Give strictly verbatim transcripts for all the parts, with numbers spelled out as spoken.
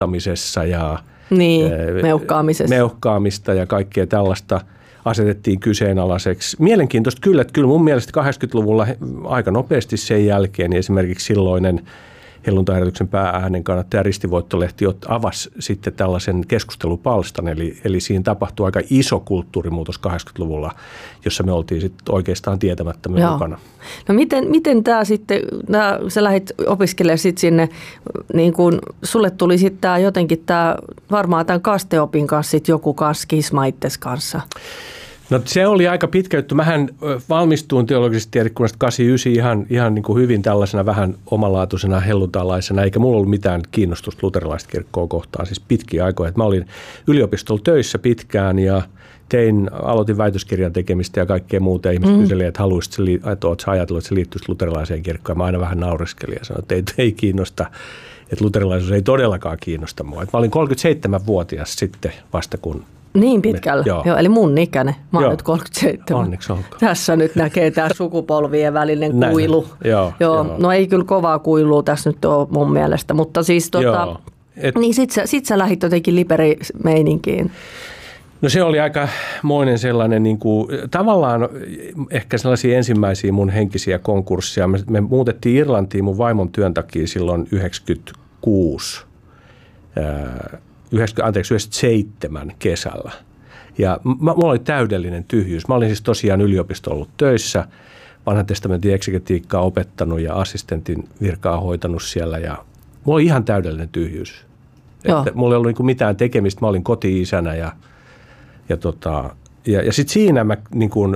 kiusaamisessa ja niin, meuhkaamisessa. meuhkaamista ja kaikkea tällaista asetettiin kyseenalaiseksi. Mielenkiintoista kyllä, että kyllä mun mielestä kahdeksankymmentäluvulla aika nopeasti sen jälkeen niin esimerkiksi silloinen helluntai-herätyksen päääänen kannattaja Ristivoittolehti avasi sitten tällaisen keskustelupalstan, eli, eli siinä tapahtui aika iso kulttuurimuutos kahdeksankymmentäluvulla, jossa me oltiin sitten oikeastaan tietämättömän mukana. No miten, miten tämä sitten, tää, sä lähdit opiskelemaan sitten sinne, niin kun sulle tuli sitten tämä jotenkin tämä, varmaan tämän kasteopin kanssa sitten joku skisma itses kanssa. No se oli aika pitkä juttu. Mähän valmistuin teologisesta tiedekunnasta kahdeksankymmentäyhdeksän ihan, ihan niin kuin hyvin tällaisena vähän omalaatuisena helluntalaisena, eikä mulla ollut mitään kiinnostusta luterilaista kirkkoa kohtaan, siis pitkiä aikoja. Mä olin yliopistolla töissä pitkään ja tein, aloitin väitöskirjan tekemistä ja kaikkea muuta. Ja ihmiset mm. kyselivät, että haluaisit, että oletko ajatellut, että se liittyisi luterilaiseen kirkkoon. Mä aina vähän naureskelin ja sanoin, että ei, ei kiinnosta, että luterilaisuus ei todellakaan kiinnosta mua. Mä olin kolmekymmentäseitsemänvuotias sitten vasta kun... Niin pitkällä, joo. Joo, eli mun ikäinen. Mä oon joo. nyt kolmekymmentäseitsemän. Onneksi olkoon. Tässä nyt näkee tämä sukupolvien välinen kuilu. Joo, joo, joo. No ei kyllä kovaa kuilua tässä nyt ole mun mielestä, mutta siis tota, Et, niin sit sä, sit sä lähdit jotenkin liperimeininkiin. No se oli aika moinen sellainen, niin kuin, tavallaan ehkä sellaisia ensimmäisiä mun henkisiä konkursseja. Me, me muutettiin Irlantiin mun vaimon työn takia silloin yhdeksänkymmentäkuusi. Ää, anteeksi, yhdeksänkymmentäseitsemän kesällä. Ja mulla oli täydellinen tyhjyys. Mä olin siis tosiaan yliopistolla ollut töissä, vanhan testamentin eksegetiikkaa opettanut ja assistentin virkaa hoitanut siellä. Ja mulla oli ihan täydellinen tyhjyys. Että mulla ei ollut niinku mitään tekemistä. Mä olin koti-isänä ja, ja, tota, ja, ja sitten siinä mä niin kuin,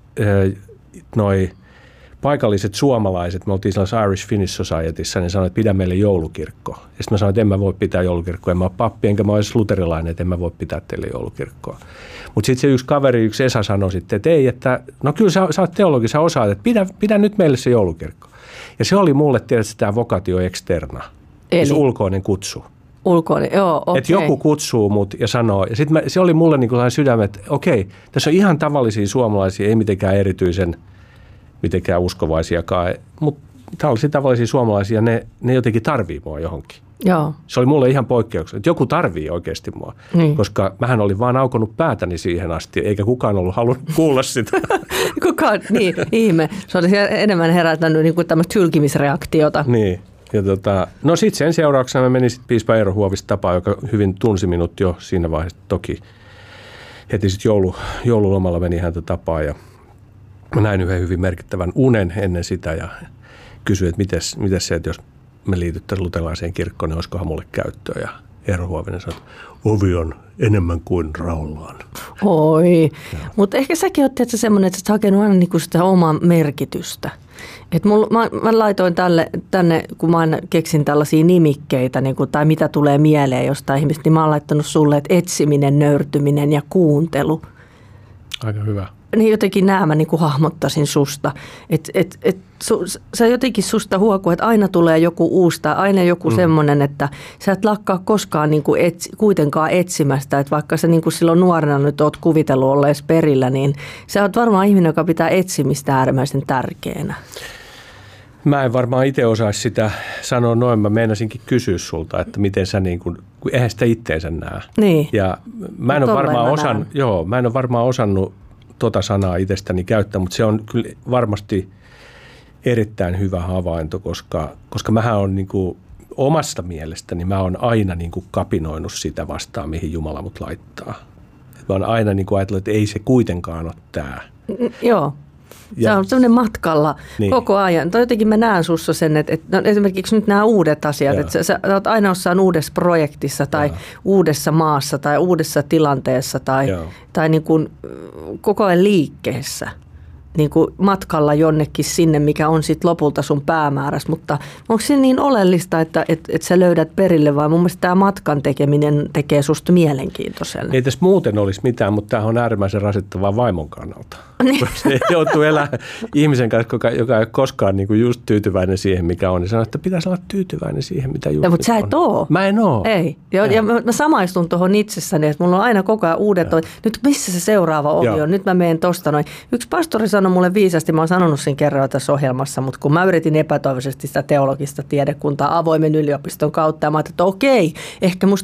noi paikalliset suomalaiset, me oltiin sellaisessa Irish Finnish Societyssä, niin sanoin, että pidä meille joulukirkko. Ja sitten mä sanoin, että en mä voi pitää joulukirkkoa, en mä ole pappi, enkä mä ole edes luterilainen, että en mä voi pitää teille joulukirkkoa. Mutta sitten se yksi kaveri, yksi Esa sanoi sitten, että ei, että no kyllä sä, sä oot teologi, sä osaat, että pidä, pidä nyt meille se joulukirkko. Ja se oli mulle tietysti tämä vocatio externa, eli siis ulkoinen kutsu. Ulkoinen, joo, okei. Että joku kutsuu mut ja sanoo, ja sitten se oli mulle niin kuin sydämen, että okei, tässä on ihan tavallisia suomalaisia, ei mitenkään erityisen mitenkään uskovaisiakaan, mutta tällaisia tavallisia suomalaisia, ne, ne jotenkin tarvii mua johonkin. Joo. Se oli mulle ihan poikkeuksellista, että joku tarvii oikeasti mua, niin. Koska mähän olin vaan aukonut päätäni siihen asti, eikä kukaan ollut halunnut kuulla sitä. Kukaan, niin, ihme. Se olisi enemmän herättänyt niin kuin tämmöistä hylkimisreaktiota. Niin. Ja tota, no sitten sen seurauksena mä menin sitten piispa Eero Huovista tapaan, joka hyvin tunsi minut jo siinä vaiheessa. Toki heti sitten joulu, joululomalla meni häntä tapaan ja mä näin yhden hyvin merkittävän unen ennen sitä ja kysyin, että mites, mites se, että jos me liityttäisiin luterilaiseen kirkkoon, niin olisikohan mulle käyttöä. Ja Eero Huovinen sanoi, että ovi on enemmän kuin raollaan. Oi, mutta ehkä säkin oot tietysti semmoinen, että sä oot hakenut aina niinku sitä omaa merkitystä. Et mulla, mä, mä laitoin tälle, tänne, kun mä aina keksin tällaisia nimikkeitä niin kuin, tai mitä tulee mieleen jostain ihmistä, niin mä oon laittanut sulle, että etsiminen, nöyrtyminen ja kuuntelu. Aika hyvä. Niin jotenkin nämä mä niin kuin hahmottaisin susta. Että et, et, su, sä jotenkin susta huokuu, että aina tulee joku uusi tai aina joku mm. semmoinen, että sä et lakkaa koskaan niin kuin etsi, kuitenkaan etsimästä. Että vaikka sä niin kuin silloin nuorena nyt oot kuvitellut ollees perillä, niin sä oot varmaan ihminen, joka pitää etsimistä äärimmäisen tärkeänä. Mä en varmaan itse osaisi sitä sanoa noin. Mä meinasinkin kysyä sulta, että miten sä niin kuin, eihän sitä itteensä näe. Niin. Ja mä en, ole varmaan, osan, joo, mä en ole varmaan osannut tota sanaa itsestäni käyttää, mutta se on kyllä varmasti erittäin hyvä havainto, koska, koska mähän on niin kuin omasta mielestäni, mä oon aina niin kuin kapinoinut sitä vastaan, mihin Jumala mut laittaa. Mä oon aina niin kuin ajatellut, että ei se kuitenkaan ole tämä. Joo. Ja, se on sellainen matkalla niin. Koko ajan. Tai jotenkin mä näen sussa sen, että, että no esimerkiksi nyt nämä uudet asiat, ja. Että sä, sä oot aina jossain uudessa projektissa tai ja. Uudessa maassa tai uudessa tilanteessa tai, tai niin kuin koko ajan liikkeessä. Niin kuin matkalla jonnekin sinne, mikä on sitten lopulta sun päämäärässä, mutta onko se niin oleellista, että et, et sä löydät perille, vai mun mielestä tämä matkan tekeminen tekee susta mielenkiintoisen? Ei tässä muuten olisi mitään, mutta tämä on äärimmäisen rasittavaa vaimon kannalta. Niin. Se joutuu elämään ihmisen kanssa, joka, joka ei ole koskaan niinku just tyytyväinen siihen, mikä on, niin sanoo, että pitäisi olla tyytyväinen siihen, mitä just ja, mutta sä et ole. Mä en ole. Ei. Ja, ja mä, mä samaistun tuohon itsessäni, että mulla on aina koko ajan uudet, nyt missä se seuraava ovi on, nyt mä menen tosta noin. Yksi pastori sanoi sanoi mulle viisasti, mä oon sanonut sen kerran tässä ohjelmassa, mutta kun mä yritin epätoivoisesti sitä teologista tiedekuntaa avoimen yliopiston kautta, ja mä ajattelin, että okei, ehkä musta